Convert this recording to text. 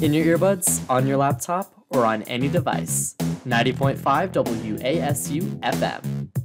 In your earbuds, on your laptop, or on any device. 90.5 WASU FM.